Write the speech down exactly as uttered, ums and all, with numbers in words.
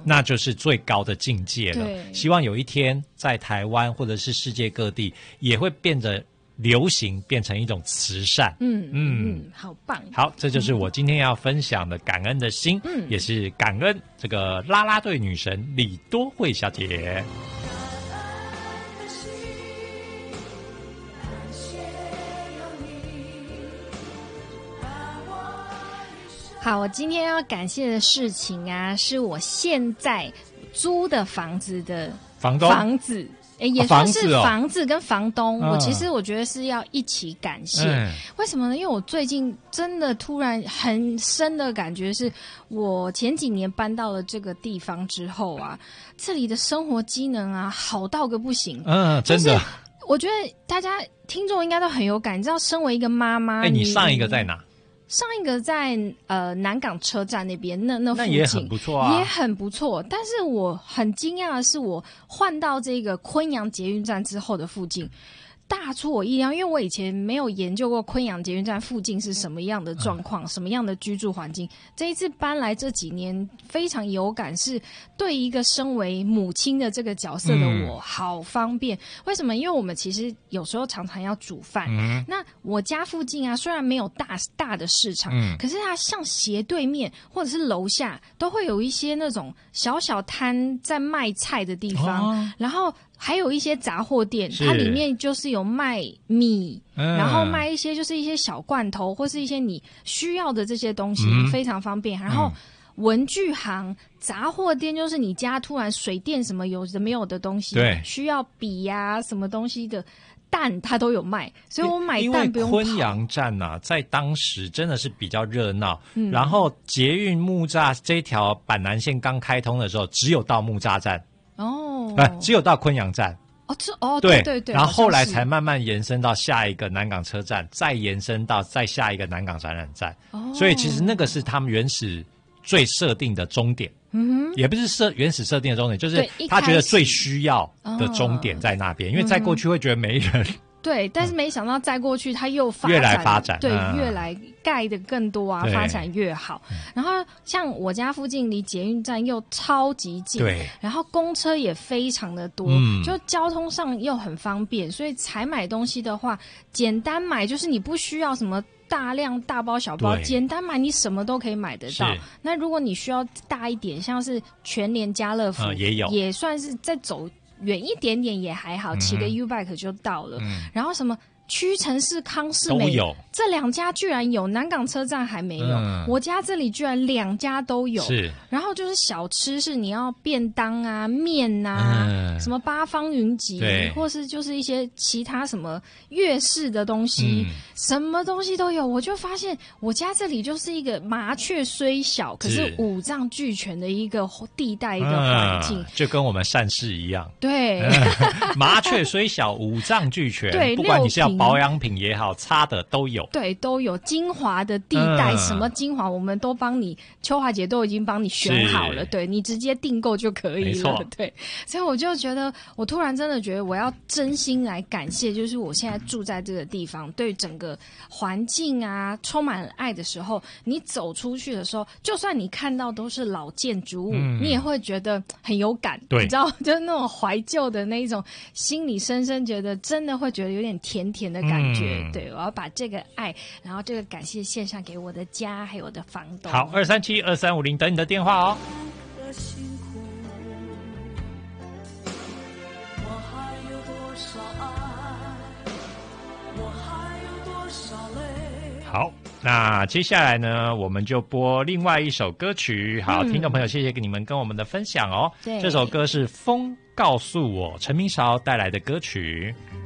那就是最高的境界了。 对， 希望有一天在台湾或者是世界各地也会变得流行，变成一种慈善。 嗯嗯嗯，好棒。 好，这就是我今天要分享的感恩的心， 嗯， 也是感恩这个啦啦队女神李多慧小姐。 好，我今天要感谢的事情啊，是我现在租的房子的房东房子。欸、也算是哦、 房子跟房东、 哦、 我其实我觉得是要一起感谢、嗯、为什么呢？因为我最近真的突然很深的感觉是，我前几年搬到了这个地方之后啊，这里的生活机能啊好到个不行。 嗯，真的， 我觉得大家听众应该都很有感，你知道身为一个妈妈， 哎、欸，你上一个在哪？ 上一个在呃南港车站那边，那那附近那也很不错啊， 也很不错。但是我很惊讶的是，我换到这个昆阳捷运站之后的附近，大出我意料，因为我以前没有研究过昆阳捷运站附近是什么样的状况、嗯，什么样的居住环境。这一次搬来这几年，非常有感，是对一个身为母亲的这个角色的我、嗯、好方便。为什么？因为我们其实有时候常常要煮饭、嗯，那我家附近啊，虽然没有大大的市场、嗯，可是它像斜对面或者是楼下都会有一些那种小小摊在卖菜的地方，哦、然后还有一些杂货店，它里面就是有卖米、嗯，然后卖一些就是一些小罐头或是一些你需要的这些东西，嗯、非常方便。然后文具行、杂货店就是你家突然水电什么有的没有的东西，对，需要笔呀、啊、什么东西的。蛋它都有卖，所以我买蛋不用跑。 因为昆阳站啊，在当时真的是比较热闹、嗯。然后捷运木栅这条板南线刚开通的时候，只有到木栅站哦，呃，只有到昆阳站。 哦，这哦， 对对对对。 然后后来才慢慢延伸到下一个南港车站，再延伸到再下一个南港展览站。哦，所以其实那个是他们原始最设定的终点。嗯，也不是设原始设定的终点，就是他觉得最需要的终点在那边、哦，因为再过去会觉得没人。 对，但是没想到再过去，它又发展， 越来发展， 对， 嗯、 越来盖的更多啊，发展越好。然后像我家附近离捷运站又超级近，对，然后公车也非常的多，嗯、就交通上又很方便，所以采买东西的话，简单买，就是你不需要什么。大量大包小包，简单买你什么都可以买得到。那如果你需要大一点，像是全联、家乐福、嗯、也有，也算是再走远一点点也还好，骑、嗯、个 U-Bike 就到了。嗯、然后什么屈臣氏、康是美这两家居然有，南港车站还没有、嗯。我家这里居然两家都有。是，然后就是小吃是你要便当啊、面啊、嗯、什么八方云集，或是就是一些其他什么粤式的东西、嗯，什么东西都有。我就发现我家这里就是一个麻雀虽小，可是五脏俱全的一个地带一个环境、嗯， 就跟我们善事一样。 对， 麻雀虽小，五脏俱全。对，不管你是要保养品也好，擦的都有。对， 都有精华的地带、嗯，什么精华我们都帮你，秋华姐都已经帮你选好了，对，你直接订购就可以了，对。所以我就觉得，我突然真的觉得我要真心来感谢，就是我现在住在这个地方，对整个环境啊充满爱的时候，你走出去的时候，就算你看到都是老建筑物，嗯、你也会觉得很有感，对，你知道，就是那种怀旧的那一种，心里深深觉得真的会觉得有点甜甜的感觉，嗯、对，我要把这个爱，然后这个感谢献上给我的家，还有我的房东。 好，二三七二三五零等你的电话哦。好，那接下来呢，我们就播另外一首歌曲。好，嗯、听众朋友，谢谢你们跟我们的分享哦。对，这首歌是《风告诉我》，陈明韶带来的歌曲。